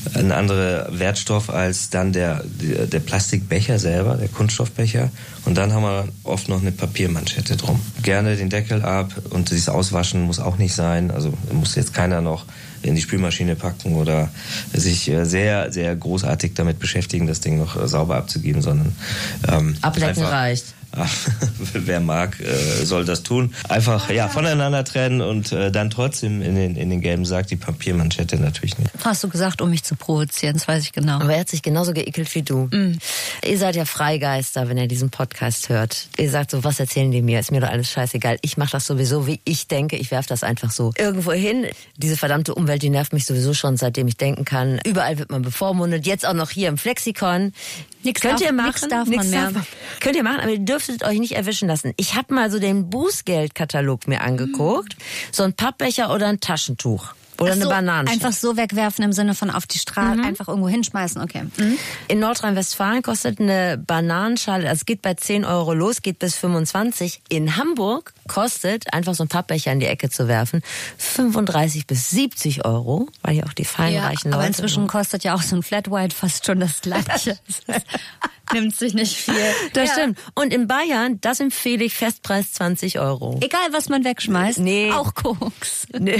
ein anderer Wertstoff als dann der Plastikbecher selber, der Kunststoffbecher. Und dann haben wir oft noch eine Papiermanschette drum. Gerne den Deckel ab und dieses Auswaschen muss auch nicht sein. Also muss jetzt keiner noch in die Spülmaschine packen oder sich sehr, sehr großartig damit beschäftigen, das Ding noch sauber abzugeben, sondern ablecken reicht. Wer mag, soll das tun. Einfach voneinander trennen und dann trotzdem in den gelben Sack, die Papiermanschette natürlich nicht. Hast du gesagt, um mich zu provozieren, das weiß ich genau. Aber er hat sich genauso geekelt wie du. Ihr seid ja Freigeister, wenn ihr diesen Podcast hört. Ihr sagt so, was erzählen die mir? Ist mir doch alles scheißegal. Ich mache das sowieso, wie ich denke. Ich werfe das einfach so irgendwo hin. Diese verdammte Umwelt, die nervt mich sowieso schon, seitdem ich denken kann. Überall wird man bevormundet. Jetzt auch noch hier im Flexikon. Nix darf man mehr. Könnt ihr machen, aber ihr dürftet euch nicht erwischen lassen. Ich habe mal so den Bußgeldkatalog mir angeguckt. So ein Pappbecher oder ein Taschentuch. Oder eine Bananenschale. Einfach so wegwerfen im Sinne von auf die Straße, einfach irgendwo hinschmeißen, okay. In Nordrhein-Westfalen kostet eine Bananenschale, also es geht bei 10 Euro los, geht bis 25. In Hamburg kostet, einfach so einen Pappbecher in die Ecke zu werfen, 35 bis 70 Euro, weil hier auch die feinreichen Leute... Aber inzwischen kostet ja auch so ein Flat White fast schon das Gleiche. Nimmt sich nicht viel. Das stimmt. Und in Bayern, das empfehle ich, Festpreis 20 Euro. Egal, was man wegschmeißt, auch Koks. Nee.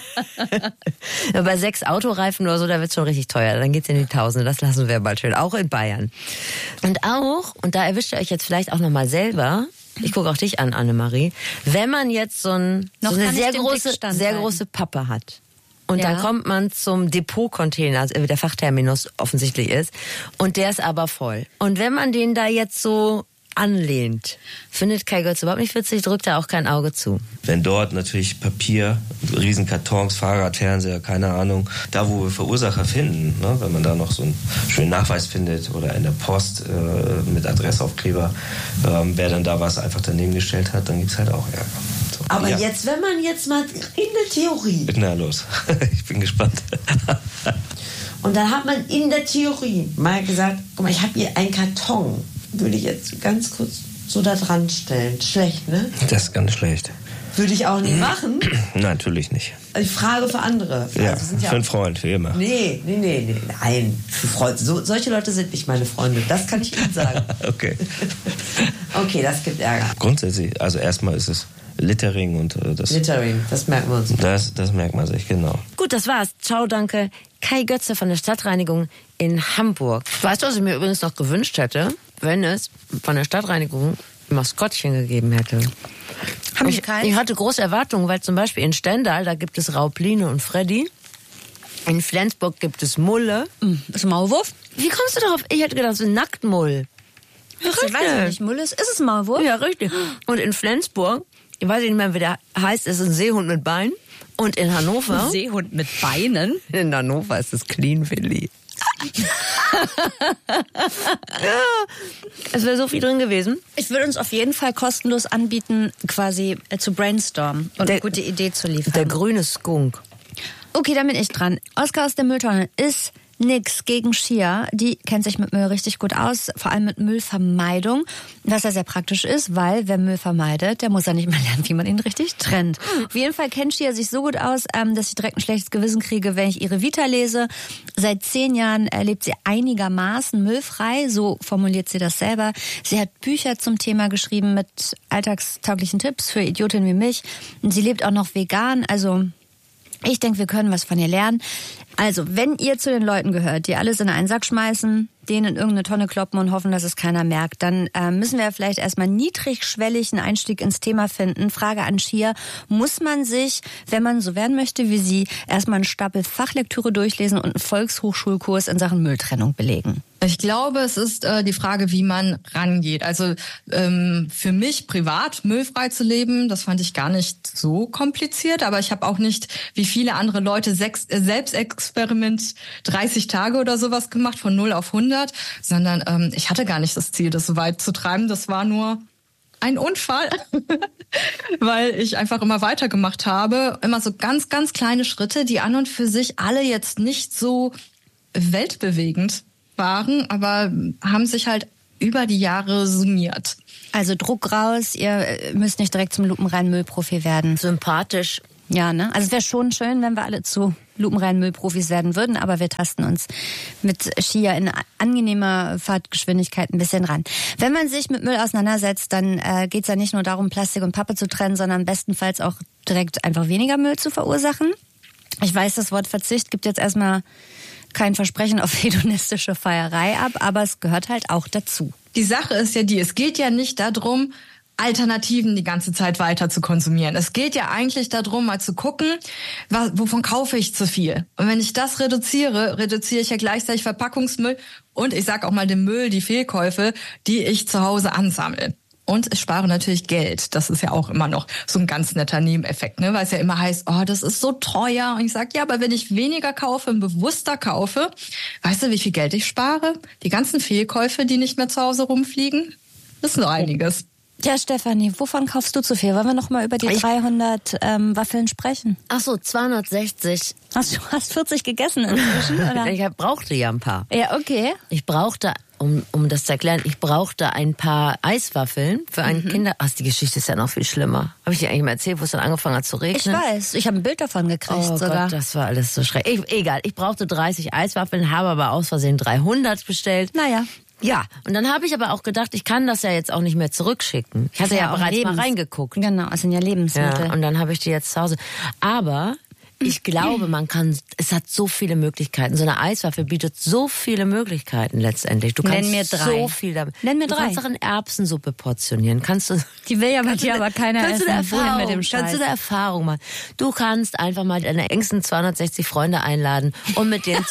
Bei 6 Autoreifen oder so, da wird's schon richtig teuer. Dann geht's in die Tausende. Das lassen wir bald schön. Auch in Bayern. Und da erwischt ihr euch jetzt vielleicht auch nochmal selber. Ich gucke auch dich an, Annemarie. Wenn man jetzt so eine sehr große Pappe hat. Und dann kommt man zum Depotcontainer, also der Fachterminus offensichtlich ist. Und der ist aber voll. Und wenn man den da jetzt so anlehnt, findet Kai Götz überhaupt nicht witzig, drückt er auch kein Auge zu. Wenn dort natürlich Papier, Riesenkartons, Fahrradfernseher, keine Ahnung, da wo wir Verursacher finden, ne, wenn man da noch so einen schönen Nachweis findet oder in der Post mit Adressaufkleber, wer dann da was einfach daneben gestellt hat, dann gibt's halt auch Ärger. So, aber jetzt, wenn man jetzt mal in der Theorie... Na los, ich bin gespannt. Und dann hat man in der Theorie mal gesagt, guck mal, ich habe hier einen Karton, würde ich jetzt ganz kurz so da dran stellen. Schlecht, ne? Das ist ganz schlecht. Würde ich auch nicht machen. Natürlich nicht. Also ich frage für andere. Ja, also für einen Freund, wie immer. Nee, nein. Für Freunde. Solche Leute sind nicht meine Freunde. Das kann ich Ihnen sagen. Okay. Okay, das gibt Ärger. Grundsätzlich, also erstmal ist es Littering und das... Littering, das merken wir uns. Das merkt man sich, genau. Gut, das war's. Ciao, danke. Kai Götze von der Stadtreinigung in Hamburg. Weißt du, was ich mir übrigens noch gewünscht hätte? Wenn es von der Stadtreinigung ein Maskottchen gegeben hätte. Ich hatte große Erwartungen, weil zum Beispiel in Stendal, da gibt es Raubline und Freddy. In Flensburg gibt es Mulle. Ist ein Maulwurf? Wie kommst du darauf? Ich hätte gedacht, so ein Nacktmull. Ja, ich weiß nicht, Mulle ist es ein Maulwurf? Ja, richtig. Und in Flensburg, ich weiß nicht mehr, wie der heißt, ist ein Seehund mit Beinen. Und in Hannover... Ein Seehund mit Beinen? In Hannover ist es Clean Willy. Ja, es wäre so viel drin gewesen. Ich würde uns auf jeden Fall kostenlos anbieten, quasi zu brainstormen und eine gute Idee zu liefern. Der grüne Skunk. Okay, dann bin ich dran. Oskar aus der Mülltonne ist nix gegen Shia. Die kennt sich mit Müll richtig gut aus, vor allem mit Müllvermeidung. Was ja sehr praktisch ist, weil wer Müll vermeidet, der muss ja nicht mehr lernen, wie man ihn richtig trennt. Auf jeden Fall kennt Shia sich so gut aus, dass ich direkt ein schlechtes Gewissen kriege, wenn ich ihre Vita lese. Seit 10 Jahren lebt sie einigermaßen müllfrei, so formuliert sie das selber. Sie hat Bücher zum Thema geschrieben mit alltagstauglichen Tipps für Idiotinnen wie mich. Und sie lebt auch noch vegan, also... Ich denke, wir können was von ihr lernen. Also, wenn ihr zu den Leuten gehört, die alles in einen Sack schmeißen, den in irgendeine Tonne kloppen und hoffen, dass es keiner merkt, dann müssen wir vielleicht erstmal niedrigschwellig einen Einstieg ins Thema finden. Frage an Shia, muss man sich, wenn man so werden möchte wie sie, erstmal einen Stapel Fachlektüre durchlesen und einen Volkshochschulkurs in Sachen Mülltrennung belegen? Ich glaube, es ist die Frage, wie man rangeht. Also für mich privat müllfrei zu leben, das fand ich gar nicht so kompliziert. Aber ich habe auch nicht, wie viele andere Leute, Selbstexperiment 30 Tage oder sowas gemacht, von 0 auf 100. Sondern ich hatte gar nicht das Ziel, das so weit zu treiben. Das war nur ein Unfall, weil ich einfach immer weitergemacht habe. Immer so ganz, ganz kleine Schritte, die an und für sich alle jetzt nicht so weltbewegend waren, aber haben sich halt über die Jahre summiert. Also Druck raus, ihr müsst nicht direkt zum lupenreinen Müllprofi werden. Sympathisch Ja, ne? Also es wäre schon schön, wenn wir alle zu lupenreinen Müllprofis werden würden, aber wir tasten uns mit Skier in angenehmer Fahrtgeschwindigkeit ein bisschen ran. Wenn man sich mit Müll auseinandersetzt, dann geht es ja nicht nur darum, Plastik und Pappe zu trennen, sondern bestenfalls auch direkt einfach weniger Müll zu verursachen. Ich weiß, das Wort Verzicht gibt jetzt erstmal kein Versprechen auf hedonistische Feierei ab, aber es gehört halt auch dazu. Die Sache ist ja die, es geht ja nicht darum, Alternativen die ganze Zeit weiter zu konsumieren. Es geht ja eigentlich darum, mal zu gucken, wovon kaufe ich zu viel. Und wenn ich das reduziere ich ja gleichzeitig Verpackungsmüll und ich sag auch mal den Müll, die Fehlkäufe, die ich zu Hause ansammle. Und ich spare natürlich Geld. Das ist ja auch immer noch so ein ganz netter Nebeneffekt, ne? Weil es ja immer heißt, oh, das ist so teuer. Und ich sage, ja, aber wenn ich weniger kaufe und bewusster kaufe, weißt du, wie viel Geld ich spare? Die ganzen Fehlkäufe, die nicht mehr zu Hause rumfliegen, das ist nur einiges. Ja, Stefanie, wovon kaufst du zu viel? Wollen wir noch mal über die 300 Waffeln sprechen? Ach so, 260. Du hast 40 gegessen inzwischen, oder? Ich brauchte ja ein paar. Ja, okay. Ich brauchte, um das zu erklären, ich brauchte ein paar Eiswaffeln für einen Kinder... Ach, die Geschichte ist ja noch viel schlimmer. Habe ich dir eigentlich mal erzählt, wo es dann angefangen hat zu regnen? Ich weiß, ich habe ein Bild davon gekriegt sogar. Gott, das war alles so schrecklich. Egal, ich brauchte 30 Eiswaffeln, habe aber aus Versehen 300 bestellt. Naja. Ja, und dann habe ich aber auch gedacht, ich kann das ja jetzt auch nicht mehr zurückschicken. Ich hatte ja bereits mal reingeguckt. Genau, es sind ja Lebensmittel. Ja, und dann habe ich die jetzt zu Hause. Aber ich glaube, es hat so viele Möglichkeiten. So eine Eiswaffel bietet so viele Möglichkeiten letztendlich. Du kannst Nenn mir 3. so viel damit. Nenn mir 3. Du kannst auch in Erbsensuppe portionieren. Die will ja bei dir aber keiner essen. Mit dem Scheiß. Kannst du eine Erfahrung machen. Du kannst einfach mal deine engsten 260 Freunde einladen und mit denen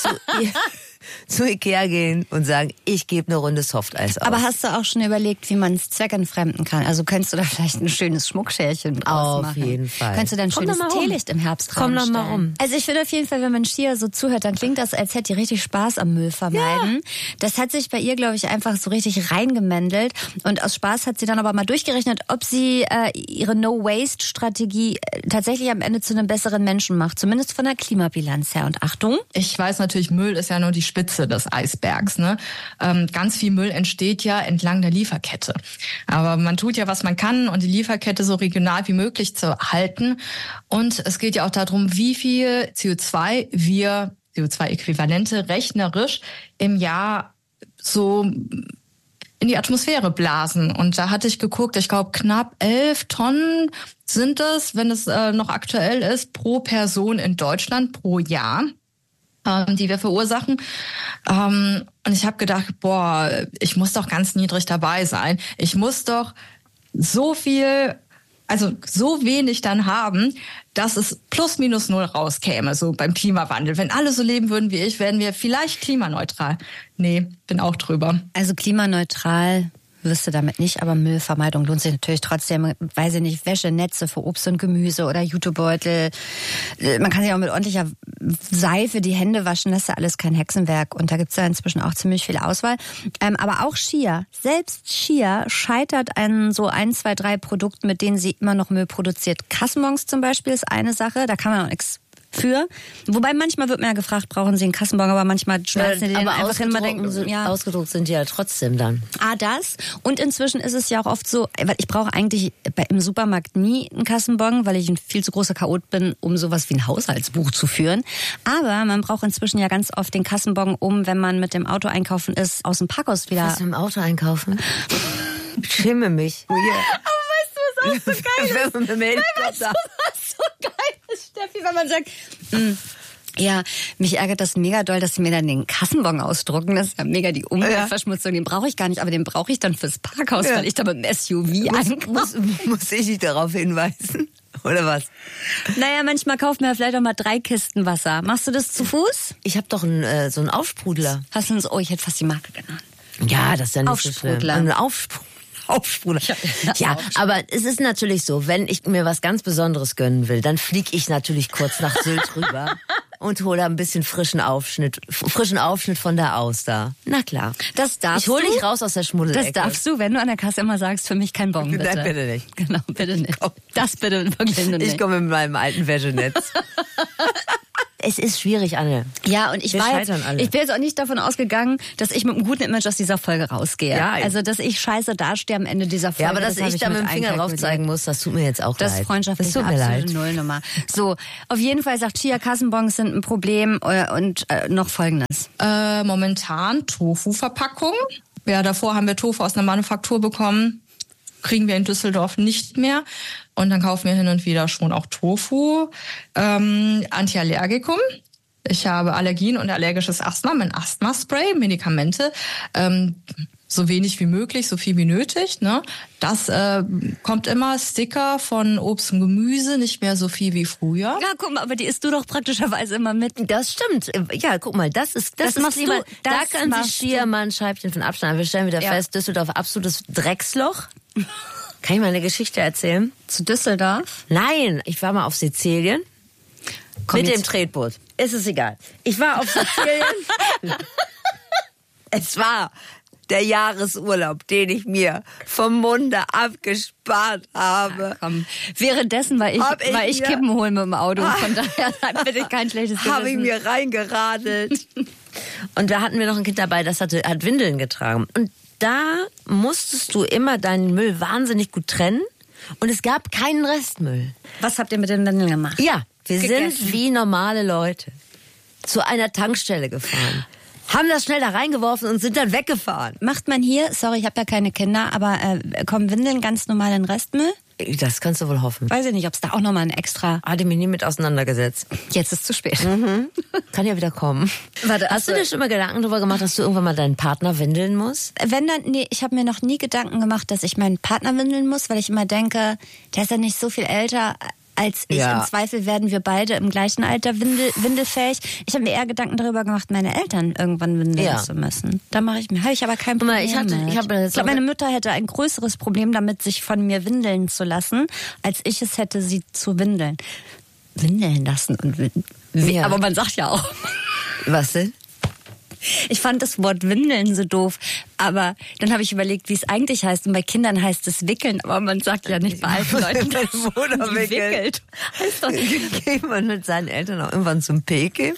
zu Ikea gehen und sagen, ich gebe eine Runde Softeis aus. Aber hast du auch schon überlegt, wie man es zweckentfremden kann? Also könntest du da vielleicht ein schönes Schmuckschälchen draus machen? Auf jeden Fall. Könntest du dann ein schönes Teelicht im Herbst Komm doch mal rum. Also ich finde auf jeden Fall, wenn man Skier so zuhört, dann klingt das, als hätte die richtig Spaß am Müll vermeiden. Ja. Das hat sich bei ihr, glaube ich, einfach so richtig reingemändelt. Und aus Spaß hat sie dann aber mal durchgerechnet, ob sie ihre No-Waste-Strategie tatsächlich am Ende zu einem besseren Menschen macht. Zumindest von der Klimabilanz her. Und Achtung. Ich weiß natürlich, Müll ist ja nur die Spitze des Eisbergs. Ne? Ganz viel Müll entsteht ja entlang der Lieferkette. Aber man tut ja, was man kann, und die Lieferkette so regional wie möglich zu halten. Und es geht ja auch darum, wie viel CO2-Äquivalente rechnerisch im Jahr so in die Atmosphäre blasen. Und da hatte ich geguckt, ich glaube knapp 11 Tonnen sind es, wenn es noch aktuell ist, pro Person in Deutschland pro Jahr, die wir verursachen. Und ich habe gedacht, ich muss doch ganz niedrig dabei sein. Ich muss doch so wenig dann haben, dass es plus minus null rauskäme, so beim Klimawandel. Wenn alle so leben würden wie ich, wären wir vielleicht klimaneutral. Nee, bin auch drüber. Also klimaneutral wirst du damit nicht, aber Müllvermeidung lohnt sich natürlich trotzdem. Weiß ich nicht, Wäschenetze für Obst und Gemüse oder Jutebeutel. Man kann sich auch mit ordentlicher Seife die Hände waschen, das ist ja alles kein Hexenwerk. Und da gibt's ja inzwischen auch ziemlich viel Auswahl. Aber auch Skier, selbst Skier scheitert an so 1, 2, 3 Produkten, mit denen sie immer noch Müll produziert. Kassenbons zum Beispiel ist eine Sache, da kann man auch nichts für. Wobei manchmal wird mir ja gefragt, brauchen Sie einen Kassenbon, aber manchmal schmeißen die den einfach hin. Ausgedruckt sind die ja trotzdem dann. Das. Und inzwischen ist es ja auch oft so, weil ich brauche eigentlich im Supermarkt nie einen Kassenbon, weil ich ein viel zu großer Chaot bin, um sowas wie ein Haushaltsbuch zu führen. Aber man braucht inzwischen ja ganz oft den Kassenbon, wenn man mit dem Auto einkaufen ist, aus dem Parkhaus wieder. Was, mit dem Auto einkaufen? Ich schäme mich. Aber weißt du, was auch so geil ist? Was so geil ist, Steffi, wenn man sagt, ja, mich ärgert das mega doll, dass sie mir dann den Kassenbon ausdrucken. Das ist ja mega die Umweltverschmutzung. Den brauche ich gar nicht, aber den brauche ich dann fürs Parkhaus, weil ich da mit dem SUV einkaufe. Muss ich dich darauf hinweisen? Oder was? Naja, manchmal kauft man ja vielleicht auch mal 3 Kisten Wasser. Machst du das zu Fuß? Ich habe doch so einen Aufsprudler. Hast du ich hätte fast die Marke genannt. Ja, das ist ja nicht so schlimm. Ein Aufsprudler. Ja, aber es ist natürlich so, wenn ich mir was ganz Besonderes gönnen will, dann fliege ich natürlich kurz nach Sylt rüber und hole ein bisschen frischen Aufschnitt von der Auster. Na klar. Das darfst du. Ich hole dich raus aus der Schmuddelecke. Das darfst du, wenn du an der Kasse immer sagst, für mich kein Bon, bitte. Nein, bitte nicht. Genau, bitte nicht. Das bitte wirklich nicht. Ich komme mit meinem alten Wäschenetz. es ist schwierig, Anne. Ja, und ich bin jetzt auch nicht davon ausgegangen, dass ich mit einem guten Image aus dieser Folge rausgehe. Ja, also, dass ich scheiße dastehe am Ende dieser Folge. Ja, aber dass ich da mit dem Finger drauf zeigen muss, das tut mir jetzt auch leid. Das ist freundschaftlich eine absolute Nullnummer. So, auf jeden Fall sagt Chia-Kassenbons sind ein Problem und noch Folgendes. Momentan Tofu-Verpackung. Ja, davor haben wir Tofu aus einer Manufaktur bekommen. Kriegen wir in Düsseldorf nicht mehr. Und dann kaufen wir hin und wieder schon auch Tofu. Antiallergikum. Ich habe Allergien und allergisches Asthma. Mein Asthma-Spray, Medikamente. So wenig wie möglich, so viel wie nötig. Ne? Das kommt immer. Sticker von Obst und Gemüse, nicht mehr so viel wie früher. Ja, guck mal, aber die isst du doch praktischerweise immer mit. Das stimmt. Ja, guck mal, das machst du. Da kann sich Chia mal ein Scheibchen von abschneiden. Wir stellen wieder fest, Düsseldorf, absolutes Drecksloch. Kann ich mal eine Geschichte erzählen? Zu Düsseldorf? Nein, ich war mal auf Sizilien. Mit dem Tretboot. Ist es egal. Ich war auf Sizilien. Es war der Jahresurlaub, den ich mir vom Munde abgespart habe. Komm. Währenddessen war ich Kippen holen mit dem Auto. Von daher bitte kein schlechtes Gewissen. Habe ich mir reingeradelt. Und da hatten wir noch ein Kind dabei, das hat Windeln getragen. Und da musstest du immer deinen Müll wahnsinnig gut trennen. Und es gab keinen Restmüll. Was habt ihr mit den Windeln gemacht? Ja, wir sind wie normale Leute zu einer Tankstelle gefahren. Haben das schnell da reingeworfen und sind dann weggefahren. Macht man hier, sorry, ich habe ja keine Kinder, aber kommen Windeln ganz normal in Restmüll? Das kannst du wohl hoffen. Weiß ich nicht, ob es da auch nochmal ein extra... Hatte mich nie mit auseinandergesetzt. Jetzt ist zu spät. Kann ja wieder kommen. Warte, hast du dir schon mal Gedanken darüber gemacht, dass du irgendwann mal deinen Partner windeln musst? Ich habe mir noch nie Gedanken gemacht, dass ich meinen Partner windeln muss, weil ich immer denke, der ist ja nicht so viel älter als ich. Ja. Im Zweifel werden wir beide im gleichen Alter windelfähig. Ich habe mir eher Gedanken darüber gemacht, meine Eltern irgendwann windeln zu müssen. Da habe ich aber kein Problem ich glaube, meine Mutter hätte ein größeres Problem damit, sich von mir windeln zu lassen, als ich es hätte, sie zu windeln lassen. Und aber man sagt ja auch. Was denn? Ich fand das Wort Windeln so doof, aber dann habe ich überlegt, wie es eigentlich heißt. Und bei Kindern heißt es wickeln, aber man sagt ja nicht bei alten Leuten, dass man wickelt. Heißt doch, geht man mit seinen Eltern auch irgendwann zum Peke?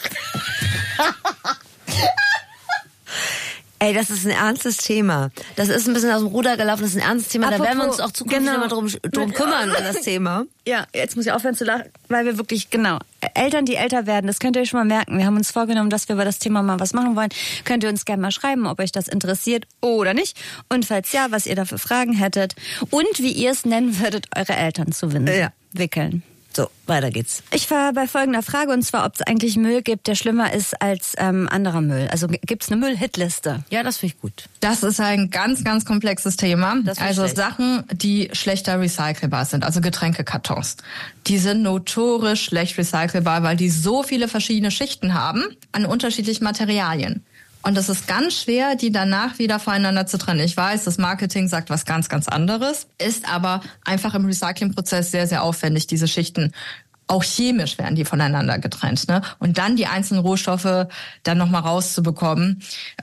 Ey, das ist ein ernstes Thema. Das ist ein bisschen aus dem Ruder gelaufen, das ist ein ernstes Thema. Da werden wir uns auch zukünftig mal drum kümmern, um das Thema. Ja, jetzt muss ich aufhören zu lachen, weil wir wirklich, Eltern, die älter werden, das könnt ihr euch schon mal merken. Wir haben uns vorgenommen, dass wir über das Thema mal was machen wollen. Könnt ihr uns gerne mal schreiben, ob euch das interessiert oder nicht. Und falls ja, was ihr da für Fragen hättet. Und wie ihr es nennen würdet, eure Eltern zu wickeln. So, weiter geht's. Ich war bei folgender Frage, und zwar, ob es eigentlich Müll gibt, der schlimmer ist als anderer Müll. Also gibt es eine Müll-Hitliste? Ja, das finde ich gut. Das ist ein ganz, ganz komplexes Thema. Also Sachen, die schlechter recycelbar sind, also Getränkekartons. Die sind notorisch schlecht recycelbar, weil die so viele verschiedene Schichten haben an unterschiedlichen Materialien. Und es ist ganz schwer, die danach wieder voneinander zu trennen. Ich weiß, das Marketing sagt was ganz, ganz anderes, ist aber einfach im Recyclingprozess sehr, sehr aufwendig, diese Schichten. Auch chemisch werden die voneinander getrennt, ne? Und dann die einzelnen Rohstoffe dann nochmal rauszubekommen,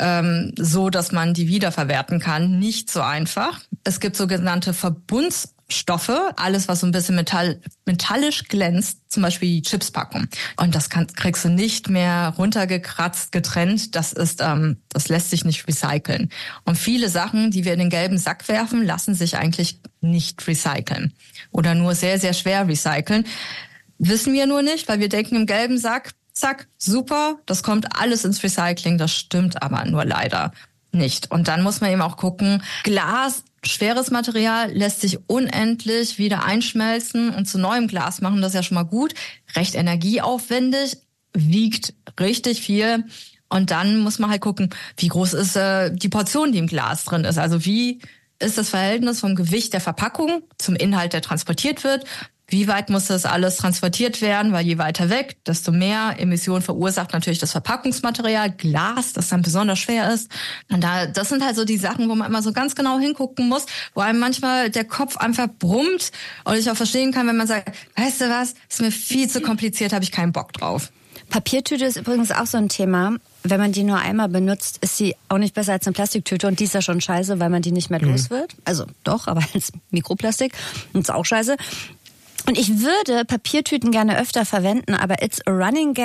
so dass man die wiederverwerten kann, nicht so einfach. Es gibt sogenannte Verbundstoffe, alles was so ein bisschen metallisch glänzt, zum Beispiel die Chipspackung. Und das kriegst du nicht mehr runtergekratzt, getrennt. Das lässt sich nicht recyceln. Und viele Sachen, die wir in den gelben Sack werfen, lassen sich eigentlich nicht recyceln. Oder nur sehr, sehr schwer recyceln. Wissen wir nur nicht, weil wir denken im gelben Sack, zack, super, das kommt alles ins Recycling. Das stimmt aber nur leider nicht. Und dann muss man eben auch gucken, Glas, schweres Material, lässt sich unendlich wieder einschmelzen und zu neuem Glas machen. Das ist ja schon mal gut. Recht energieaufwendig, wiegt richtig viel. Und dann muss man halt gucken, wie groß ist die Portion, die im Glas drin ist. Also wie ist das Verhältnis vom Gewicht der Verpackung zum Inhalt, der transportiert wird. Wie weit muss das alles transportiert werden? Weil je weiter weg, desto mehr Emissionen verursacht natürlich das Verpackungsmaterial, Glas, das dann besonders schwer ist. Und das sind halt so die Sachen, wo man immer so ganz genau hingucken muss, wo einem manchmal der Kopf einfach brummt und ich auch verstehen kann, wenn man sagt, weißt du was, ist mir viel zu kompliziert, habe ich keinen Bock drauf. Papiertüte ist übrigens auch so ein Thema. Wenn man die nur einmal benutzt, ist sie auch nicht besser als eine Plastiktüte. Und die ist ja schon scheiße, weil man die nicht mehr los wird. Also doch, aber als Mikroplastik. Und ist auch scheiße. Und ich würde Papiertüten gerne öfter verwenden, aber it's a running gag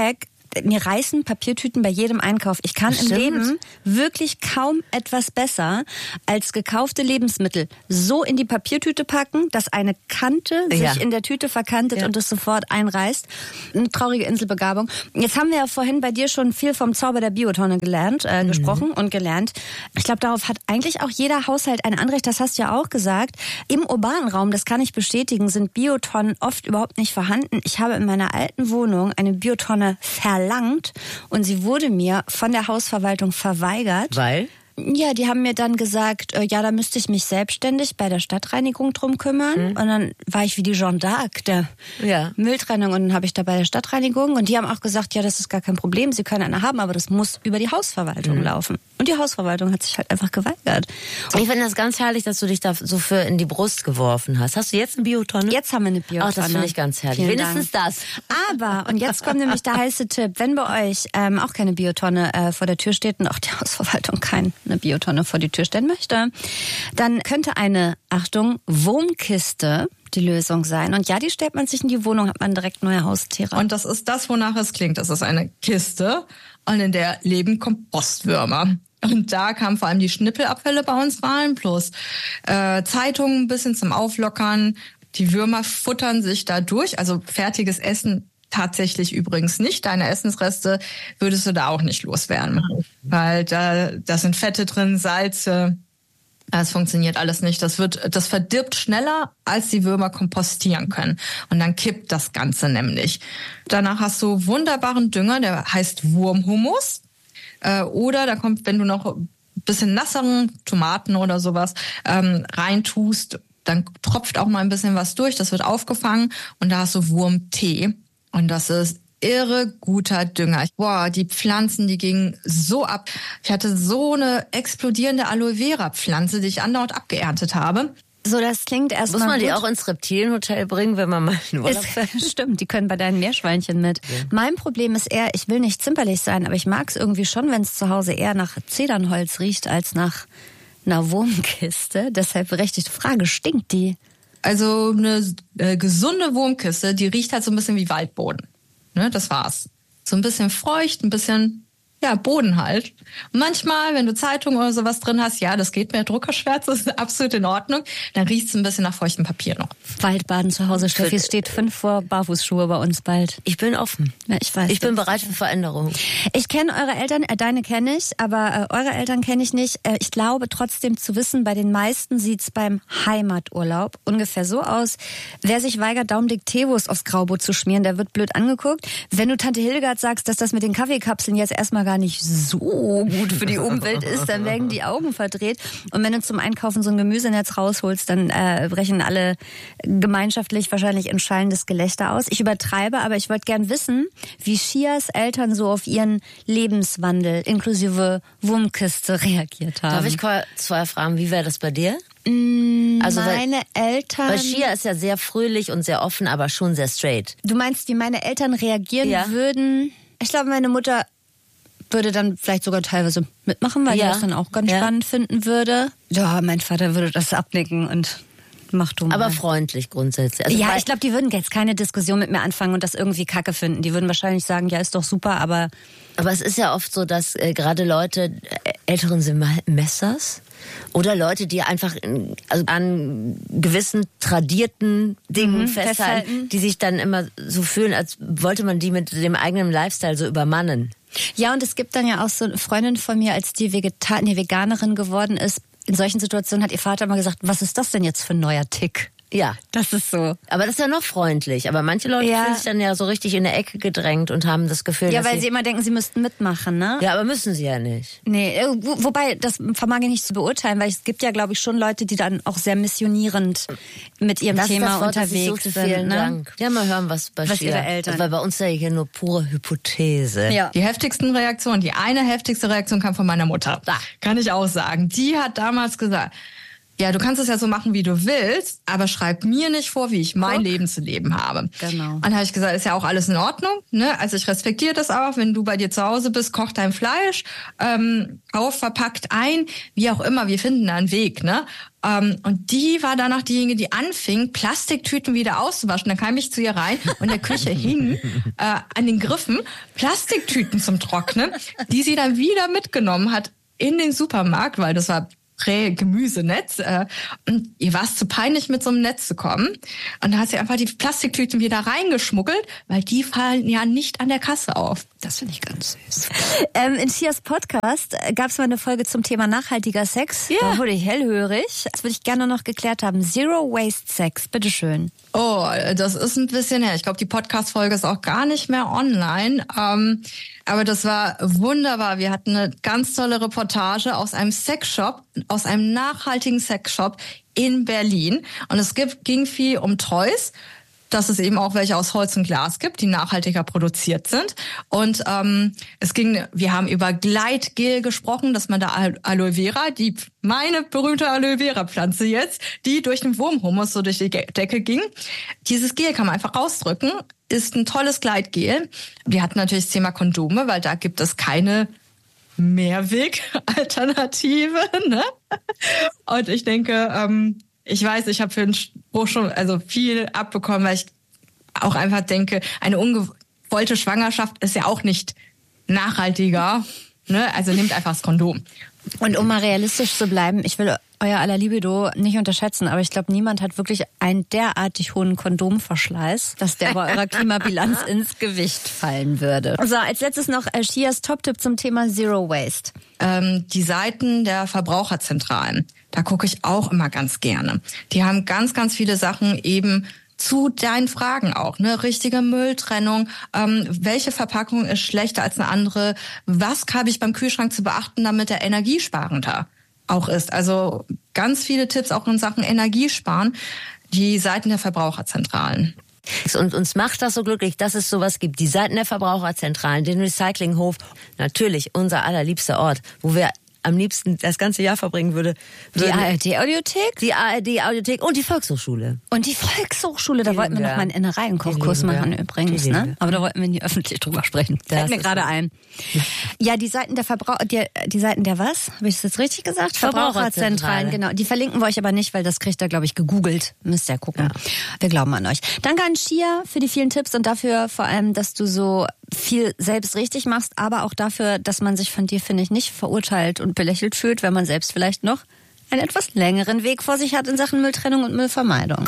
mir reißen Papiertüten bei jedem Einkauf. Ich kann im Leben wirklich kaum etwas besser als gekaufte Lebensmittel so in die Papiertüte packen, dass eine Kante sich in der Tüte verkantet und es sofort einreißt. Eine traurige Inselbegabung. Jetzt haben wir ja vorhin bei dir schon viel vom Zauber der Biotonne gesprochen und gelernt. Ich glaube, darauf hat eigentlich auch jeder Haushalt ein Anrecht. Das hast du ja auch gesagt. Im urbanen Raum, das kann ich bestätigen, sind Biotonnen oft überhaupt nicht vorhanden. Ich habe in meiner alten Wohnung eine Biotonne verlangt und sie wurde mir von der Hausverwaltung verweigert. Weil? Ja, die haben mir dann gesagt, ja, da müsste ich mich selbstständig bei der Stadtreinigung drum kümmern. Und dann war ich wie die Jeanne d'Arc der Mülltrennung und dann habe ich da bei der Stadtreinigung und die haben auch gesagt, ja, das ist gar kein Problem, sie können eine haben, aber das muss über die Hausverwaltung laufen. Und die Hausverwaltung hat sich halt einfach geweigert. Ich finde das ganz herrlich, dass du dich da so für in die Brust geworfen hast. Hast du jetzt eine Biotonne? Jetzt haben wir eine Biotonne. Ach, das finde ich ganz herrlich. Vielen Wenigstens Dank. das. Aber, und jetzt kommt nämlich der heiße Tipp, wenn bei euch auch keine Biotonne vor der Tür steht und auch die Hausverwaltung keine Biotonne vor die Tür stellen möchte, dann könnte eine, Achtung, Wurmkiste die Lösung sein. Und ja, die stellt man sich in die Wohnung, hat man direkt neue Haustiere. Und das ist das, wonach es klingt. Das ist eine Kiste und in der leben Kompostwürmer. Und da kamen vor allem die Schnippelabfälle bei uns rein, plus Zeitungen ein bisschen zum Auflockern. Die Würmer futtern sich da durch, also fertiges Essen tatsächlich übrigens nicht. Deine Essensreste würdest du da auch nicht loswerden, weil da sind Fette drin, Salze. Das funktioniert alles nicht. Das verdirbt schneller, als die Würmer kompostieren können. Und dann kippt das Ganze nämlich. Danach hast du wunderbaren Dünger, der heißt Wurmhumus. Oder da kommt, wenn du noch ein bisschen nasseren Tomaten oder sowas reintust, dann tropft auch mal ein bisschen was durch. Das wird aufgefangen und da hast du Wurmtee. Und das ist irre guter Dünger. Boah, die Pflanzen, die gingen so ab. Ich hatte so eine explodierende Aloe Vera Pflanze, die ich andauernd abgeerntet habe. So, das klingt erstmal Muss man gut. die auch ins Reptilienhotel bringen, wenn man mal einen Urlaub fährt? Stimmt, die können bei deinen Meerschweinchen mit. Ja. Mein Problem ist eher, ich will nicht zimperlich sein, aber ich mag es irgendwie schon, wenn es zu Hause eher nach Zedernholz riecht, als nach einer Wurmkiste. Deshalb berechtigte Frage, stinkt die? Also eine gesunde Wurmkiste, die riecht halt so ein bisschen wie Waldboden. Ne, das war's. So ein bisschen feucht, ein bisschen, ja, Boden halt. Und manchmal, wenn du Zeitung oder sowas drin hast, ja, das geht mir, Druckerschwärze, ist absolut in Ordnung, dann riecht's ein bisschen nach feuchtem Papier noch. Waldbaden zu Hause, Steffi, es steht 5 vor Barfußschuhe bei uns bald. Ich bin offen. Ja, ich weiß. Ich bin bereit für Veränderungen. Ich kenne eure Eltern, deine kenne ich, aber eure Eltern kenne ich nicht. Ich glaube trotzdem zu wissen, bei den meisten sieht's beim Heimaturlaub ungefähr so aus. Wer sich weigert, daumendick Teewurst aufs Graubrot zu schmieren, der wird blöd angeguckt. Wenn du Tante Hildegard sagst, dass das mit den Kaffeekapseln jetzt erstmal gar nicht so gut für die Umwelt ist, dann werden die Augen verdreht. Und wenn du zum Einkaufen so ein Gemüsenetz rausholst, dann brechen alle gemeinschaftlich wahrscheinlich in schallendes Gelächter aus. Ich übertreibe, aber ich wollte gern wissen, wie Shias Eltern so auf ihren Lebenswandel inklusive Wurmkiste reagiert haben. Darf ich zwei fragen, wie wäre das bei dir? Also meine Eltern... Weil Shia ist ja sehr fröhlich und sehr offen, aber schon sehr straight. Du meinst, wie meine Eltern reagieren würden? Ich glaube, meine Mutter würde dann vielleicht sogar teilweise mitmachen, weil die das dann auch ganz spannend finden würde. Ja, mein Vater würde das abnicken und mach du mal. Aber freundlich grundsätzlich. Also ja, ich glaube, die würden jetzt keine Diskussion mit mir anfangen und das irgendwie kacke finden. Die würden wahrscheinlich sagen, ja, ist doch super, aber es ist ja oft so, dass gerade Leute, älteren Semesters oder Leute, die einfach an gewissen tradierten Dingen festhalten, die sich dann immer so fühlen, als wollte man die mit dem eigenen Lifestyle so übermannen. Ja, und es gibt dann ja auch so eine Freundin von mir, als die Veganerin geworden ist. In solchen Situationen hat ihr Vater immer gesagt, was ist das denn jetzt für ein neuer Tick? Ja. Das ist so. Aber das ist ja noch freundlich. Aber manche Leute fühlen sich dann ja so richtig in der Ecke gedrängt und haben das Gefühl, ja, weil sie immer denken, sie müssten mitmachen, ne? Ja, aber müssen sie ja nicht. Nee, wobei, das vermag ich nicht zu beurteilen, weil es gibt ja, glaube ich, schon Leute, die dann auch sehr missionierend mit ihrem Thema unterwegs sind. Vielen Dank. Ja, mal hören, was ihre Eltern. Weil bei uns ist ja hier nur pure Hypothese. Ja. Die heftigsten Reaktionen, die eine heftigste Reaktion kam von meiner Mutter. Kann ich auch sagen. Die hat damals gesagt, ja, du kannst es ja so machen, wie du willst, aber schreib mir nicht vor, wie ich mein Leben zu leben habe. Genau. Und dann habe ich gesagt, ist ja auch alles in Ordnung, ne? Also ich respektiere das auch, wenn du bei dir zu Hause bist, koch dein Fleisch, verpackt ein, wie auch immer, wir finden da einen Weg, ne? Und die war danach diejenige, die anfing, Plastiktüten wieder auszuwaschen. Dann kam ich zu ihr rein und in der Küche hingen an den Griffen Plastiktüten zum Trocknen, die sie dann wieder mitgenommen hat in den Supermarkt, weil das war Gemüsenetz. Und ihr war es zu peinlich, mit so einem Netz zu kommen. Und da hat sie einfach die Plastiktüten wieder reingeschmuggelt, weil die fallen ja nicht an der Kasse auf. Das finde ich ganz süß. In Shias Podcast gab es mal eine Folge zum Thema nachhaltiger Sex. Ja. Da wurde ich hellhörig. Das würde ich gerne noch geklärt haben. Zero Waste Sex, bitteschön. Oh, das ist ein bisschen her. Ich glaube, die Podcast-Folge ist auch gar nicht mehr online. Aber das war wunderbar. Wir hatten eine ganz tolle Reportage aus einem Sexshop, aus einem nachhaltigen Sexshop in Berlin. Und es ging viel um Toys, dass es eben auch welche aus Holz und Glas gibt, die nachhaltiger produziert sind. Und wir haben über Gleitgel gesprochen, dass man da Aloe Vera, meine berühmte Aloe Vera Pflanze jetzt, die durch den Wurmhumus so durch die Decke ging. Dieses Gel kann man einfach rausdrücken, ist ein tolles Gleitgel. Wir hatten natürlich das Thema Kondome, weil da gibt es keine Mehrweg-Alternative, ne? Und ich denke, ich weiß, ich habe für den Spruch schon viel abbekommen, weil ich auch einfach denke, eine ungewollte Schwangerschaft ist ja auch nicht nachhaltiger, ne? Also nehmt einfach das Kondom. Und um mal realistisch zu bleiben, ich will euer aller Libido nicht unterschätzen, aber ich glaube, niemand hat wirklich einen derartig hohen Kondomverschleiß, dass der bei eurer Klimabilanz ins Gewicht fallen würde. So, als letztes noch Shias Top-Tipp zum Thema Zero Waste. Die Seiten der Verbraucherzentralen, da gucke ich auch immer ganz gerne. Die haben ganz, ganz viele Sachen eben zu deinen Fragen auch, ne? Richtige Mülltrennung, welche Verpackung ist schlechter als eine andere, was habe ich beim Kühlschrank zu beachten, damit er energiesparender auch ist. Also ganz viele Tipps auch in Sachen Energiesparen, die Seiten der Verbraucherzentralen. Und uns macht das so glücklich, dass es sowas gibt. Die Seiten der Verbraucherzentralen, den Recyclinghof, natürlich unser allerliebster Ort, wo wir am liebsten das ganze Jahr verbringen würde. Die ARD-Audiothek? Die ARD-Audiothek und die Volkshochschule. Und die Volkshochschule, da wollten wir noch mal einen Innereienkochkurs machen übrigens, ne? Aber da wollten wir nie öffentlich drüber sprechen. Fällt mir gerade ein. Ja, die Seiten der die Seiten der was? Habe ich das jetzt richtig gesagt? Verbraucherzentralen, genau. Die verlinken wir euch aber nicht, weil das kriegt ihr, glaube ich, gegoogelt. Müsst ihr gucken. Ja. Wir glauben an euch. Danke an Shia für die vielen Tipps und dafür vor allem, dass du so viel selbst richtig machst, aber auch dafür, dass man sich von dir, finde ich, nicht verurteilt und belächelt fühlt, wenn man selbst vielleicht noch einen etwas längeren Weg vor sich hat in Sachen Mülltrennung und Müllvermeidung.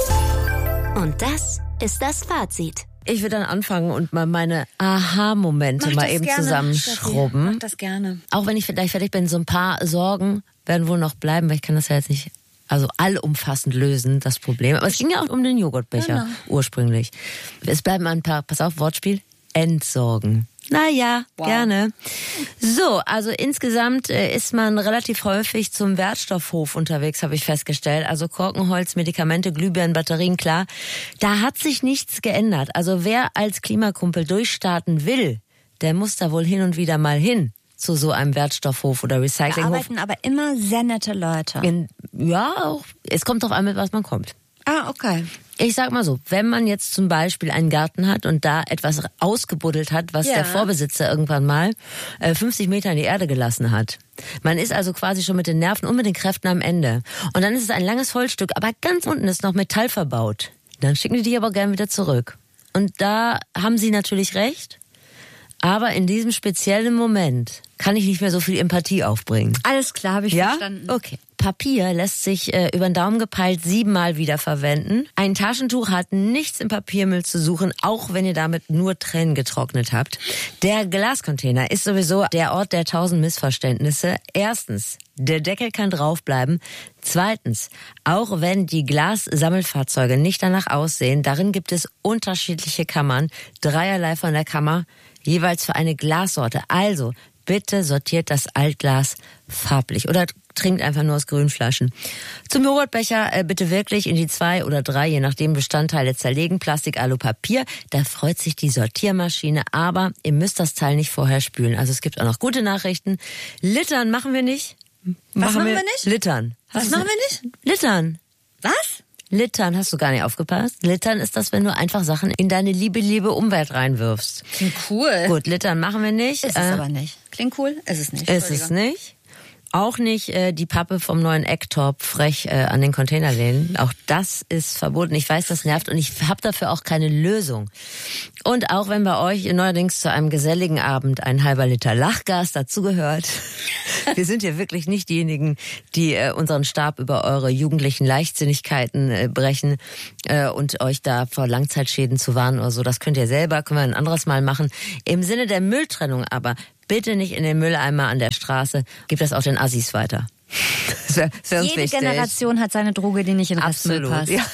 Und das ist das Fazit. Ich würde dann anfangen und mal meine Aha-Momente mal eben zusammenschrubben. Mach das gerne. Auch wenn ich vielleicht fertig bin, so ein paar Sorgen werden wohl noch bleiben, weil ich kann das ja jetzt nicht allumfassend lösen, das Problem. Aber es ging ja auch um den Joghurtbecher ursprünglich. Es bleiben ein paar, pass auf, Wortspiel, entsorgen. Naja, gerne. So, also insgesamt ist man relativ häufig zum Wertstoffhof unterwegs, habe ich festgestellt. Also Korkenholz, Medikamente, Glühbirnen, Batterien, klar. Da hat sich nichts geändert. Also wer als Klimakumpel durchstarten will, der muss da wohl hin und wieder mal hin zu so einem Wertstoffhof oder Recyclinghof. Da arbeiten aber immer sehr nette Leute. Ja, auch. Es kommt drauf an, mit was man kommt. Ah, okay. Ich sag mal so, wenn man jetzt zum Beispiel einen Garten hat und da etwas ausgebuddelt hat, was der Vorbesitzer irgendwann mal 50 Meter in die Erde gelassen hat. Man ist also quasi schon mit den Nerven und mit den Kräften am Ende. Und dann ist es ein langes Holzstück, aber ganz unten ist noch Metall verbaut. Dann schicken die aber gern wieder zurück. Und da haben sie natürlich recht. Aber in diesem speziellen Moment kann ich nicht mehr so viel Empathie aufbringen. Alles klar, habe ich verstanden. Okay. Papier lässt sich über den Daumen gepeilt 7-mal wiederverwenden. Ein Taschentuch hat nichts im Papiermüll zu suchen, auch wenn ihr damit nur Tränen getrocknet habt. Der Glascontainer ist sowieso der Ort der 1000 Missverständnisse. Erstens, der Deckel kann draufbleiben. Zweitens, auch wenn die Glassammelfahrzeuge nicht danach aussehen, darin gibt es unterschiedliche Kammern, 3 von der Kammer, jeweils für eine Glassorte. Also, bitte sortiert das Altglas farblich oder trinkt einfach nur aus Grünflaschen. Zum Joghurtbecher bitte wirklich in die 2 oder 3, je nachdem, Bestandteile zerlegen. Plastik, Alu, Papier. Da freut sich die Sortiermaschine. Aber ihr müsst das Teil nicht vorher spülen. Also es gibt auch noch gute Nachrichten. Littern machen wir nicht. machen wir nicht? Littern. Was machen wir nicht? Littern. Was? Littern, hast du gar nicht aufgepasst? Littern ist das, wenn du einfach Sachen in deine liebe Umwelt reinwirfst. Klingt cool. Gut, Littern machen wir nicht. Ist es aber nicht. Klingt cool? Ist es nicht. Ist es nicht. Auch nicht die Pappe vom neuen Ecktop frech an den Container lehnen. Auch das ist verboten. Ich weiß, das nervt und ich habe dafür auch keine Lösung. Und auch wenn bei euch neuerdings zu einem geselligen Abend ein halber Liter Lachgas dazugehört. Wir sind ja wirklich nicht diejenigen, die unseren Stab über eure jugendlichen Leichtsinnigkeiten brechen und euch da vor Langzeitschäden zu warnen oder so. Das könnt ihr selber, können wir ein anderes Mal machen. Im Sinne der Mülltrennung aber bitte nicht in den Mülleimer an der Straße. Gib das auch den Assis weiter. Das wär uns Jede wichtig. Generation hat seine Droge, die nicht in den Restmüll passt. Ja.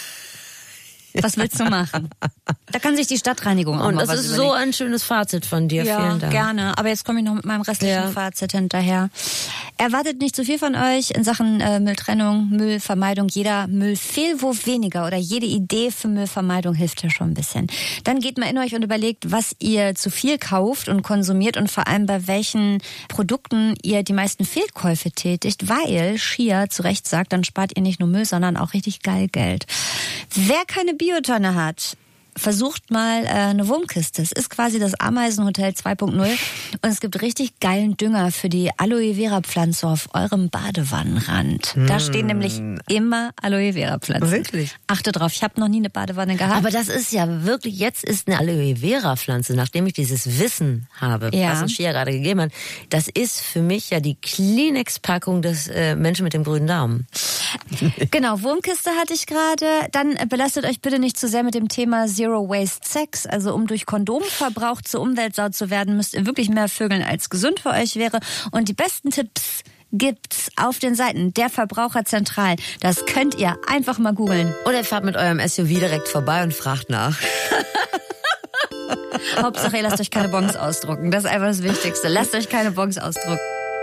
Was willst du machen? Da kann sich die Stadtreinigung auch Und mal das was ist überlegen. so ein schönes Fazit von dir. Ja, Vielen Dank. gerne. Aber jetzt komme ich noch mit meinem restlichen Fazit hinterher. Erwartet nicht zu viel von euch in Sachen Mülltrennung, Müllvermeidung. Jeder Müllfehlwurf weniger oder jede Idee für Müllvermeidung hilft ja schon ein bisschen. Dann geht mal in euch und überlegt, was ihr zu viel kauft und konsumiert und vor allem bei welchen Produkten ihr die meisten Fehlkäufe tätigt, weil Shia zu Recht sagt, dann spart ihr nicht nur Müll, sondern auch richtig geil Geld. Wer keine Biotonne hat, versucht mal eine Wurmkiste. Es ist quasi das Ameisenhotel 2.0 und es gibt richtig geilen Dünger für die Aloe Vera Pflanze auf eurem Badewannenrand. Da stehen nämlich immer Aloe Vera Pflanzen. Wirklich? Achte drauf, ich habe noch nie eine Badewanne gehabt. Aber das ist ja wirklich, jetzt ist eine Aloe Vera Pflanze, nachdem ich dieses Wissen habe, was uns Shia gerade gegeben hat, das ist für mich ja die Kleenex-Packung des Menschen mit dem grünen Daumen. Genau, Wurmkiste hatte ich gerade. Dann belastet euch bitte nicht zu sehr mit dem Thema Zero Waste Sex. Also um durch Kondomverbrauch zur Umweltsau zu werden, müsst ihr wirklich mehr vögeln, als gesund für euch wäre. Und die besten Tipps gibt's auf den Seiten der Verbraucherzentral. Das könnt ihr einfach mal googeln. Oder ihr fahrt mit eurem SUV direkt vorbei und fragt nach. Hauptsache, ihr lasst euch keine Bons ausdrucken. Das ist einfach das Wichtigste. Lasst euch keine Bons ausdrucken.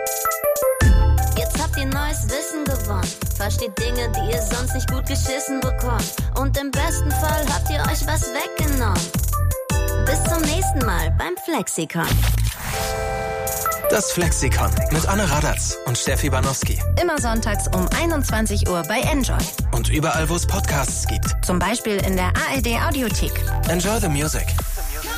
Jetzt habt ihr neues Wissen gewonnen. Versteht Dinge, die ihr sonst nicht gut geschissen bekommt. Und im besten Fall habt ihr euch was weggenommen. Bis zum nächsten Mal beim Flexikon. Das Flexikon mit Anne Radatz und Steffi Banowski. Immer sonntags um 21 Uhr bei Enjoy. Und überall, wo es Podcasts gibt. Zum Beispiel in der ARD Audiothek. Enjoy the music.